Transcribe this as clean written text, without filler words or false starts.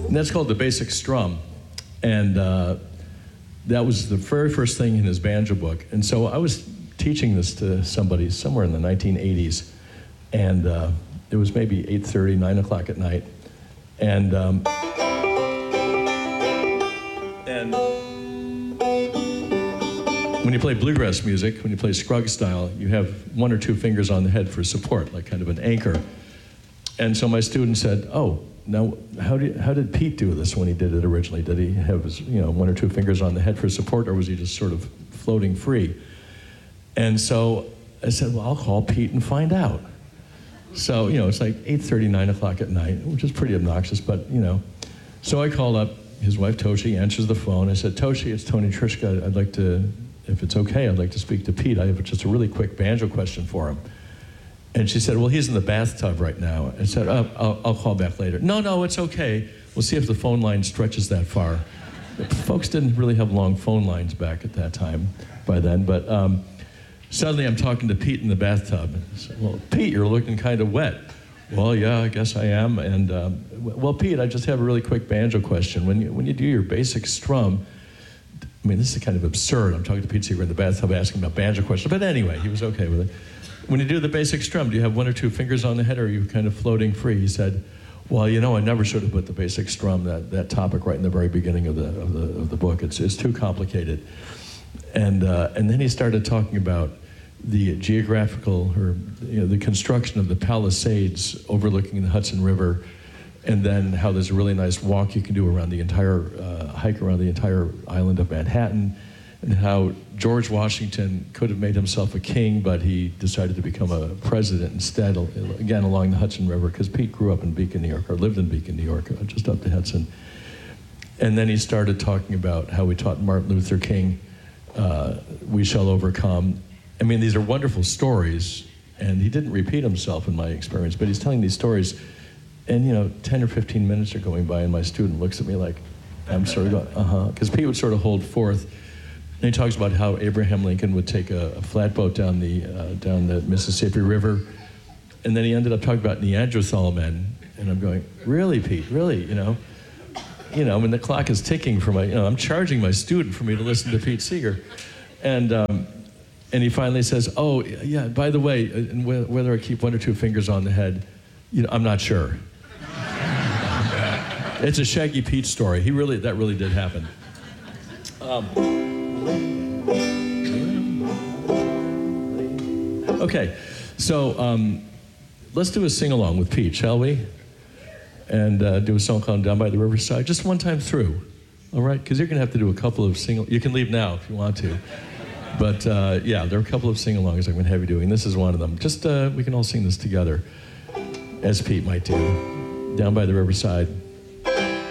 And that's called the basic strum. And that was the very first thing in his banjo book. And so I was teaching this to somebody somewhere in the 1980s. And it was maybe 8:30, 9 o'clock at night. And when you play bluegrass music, when you play Scruggs style, you have one or two fingers on the head for support, like kind of an anchor. And so my student said, "Oh, now how did Pete do this when he did it originally? Did he have his, one or two fingers on the head for support, or was he just sort of floating free?" And so I said, "Well, I'll call Pete and find out." So it's like 8:30, 9 o'clock at night, which is pretty obnoxious, but So I called up his wife Toshi, answers the phone. I said, "Toshi, it's Tony Trischka. I'd like to, if it's okay, I'd like to speak to Pete. I have just a really quick banjo question for him." And she said, "Well, he's in the bathtub right now." I said, I'll call back later." No, it's okay. We'll see if the phone line stretches that far." Folks didn't really have long phone lines back at that time by then, but suddenly I'm talking to Pete in the bathtub. I said, "Well, Pete, you're looking kind of wet." "Well, yeah, I guess I am." And, "Well, Pete, I just have a really quick banjo question. When you do your basic strum," I mean, this is kind of absurd. I'm talking to Pete Seeger in the bathtub asking about banjo questions. But anyway, he was okay with it. "When you do the basic strum, do you have one or two fingers on the head, or are you kind of floating free?" He said, "Well, I never should have put the basic strum, that topic, right in the very beginning of the book. It's too complicated." And then he started talking about the geographical, or the construction of the Palisades overlooking the Hudson River, and then how there's a really nice walk you can do around the entire, hike around the entire island of Manhattan, and how George Washington could have made himself a king, but he decided to become a president instead, again, along the Hudson River, because Pete grew up in Beacon, New York, or lived in Beacon, New York, just up the Hudson. And then he started talking about how he taught Martin Luther King, "We shall overcome." I mean, these are wonderful stories, and he didn't repeat himself in my experience, but he's telling these stories, and 10 or 15 minutes are going by, and my student looks at me like, I'm sort of going, because Pete would sort of hold forth. And he talks about how Abraham Lincoln would take a flatboat down the Mississippi River, and then he ended up talking about Neanderthal men, and I'm going, "Really, Pete? Really? I mean, the clock is ticking for my, I'm charging my student for me to listen to Pete Seeger," and he finally says, "Oh, yeah, by the way, whether I keep one or two fingers on the head, I'm not sure." It's a Shaggy Pete story. That really did happen. Okay, so let's do a sing-along with Pete, shall we? And do a song called "Down by the Riverside," just one time through, all right? Because you're going to have to do a couple of you can leave now if you want to. But yeah, there are a couple of sing-alongs I'm going to have you doing. This is one of them. Just, we can all sing this together, as Pete might do. "Down by the Riverside."